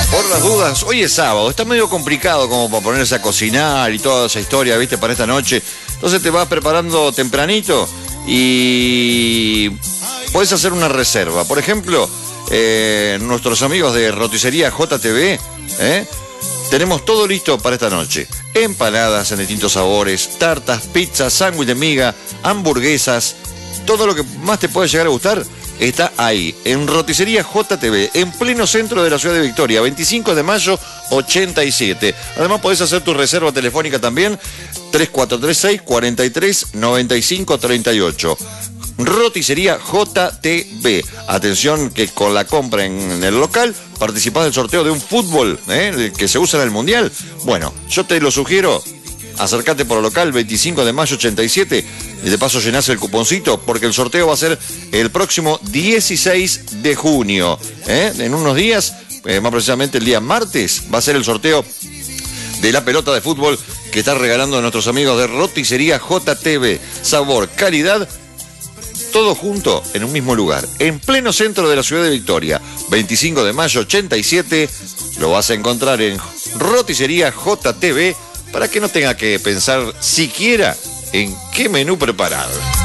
Por las dudas, hoy es sábado, está medio complicado como para ponerse a cocinar y toda esa historia, ¿viste? Para esta noche. Entonces te vas preparando tempranito y podés hacer una reserva. Por ejemplo, nuestros amigos de Roticería JTV, tenemos todo listo para esta noche. Empanadas en distintos sabores, tartas, pizzas, sándwich de miga, hamburguesas, todo lo que más te puede llegar a gustar está ahí, en Roticería JTV, en pleno centro de la ciudad de Victoria, 25 de mayo 87. Además podés hacer tu reserva telefónica también, 3436 43 95 38. Roticería JTV. Atención que con la compra en el local participás del sorteo de un fútbol que se usa en el Mundial. Bueno, yo te lo sugiero. Acércate por el local 25 de mayo 87 y de paso llenás el cuponcito porque el sorteo va a ser el próximo 16 de junio. En unos días, más precisamente el día martes, va a ser el sorteo de la pelota de fútbol que está regalando a nuestros amigos de Roticería JTV. Sabor, calidad, todo junto en un mismo lugar, en pleno centro de la ciudad de Victoria, 25 de mayo 87. Lo vas a encontrar en Roticería JTV para que no tenga que pensar siquiera en qué menú preparar.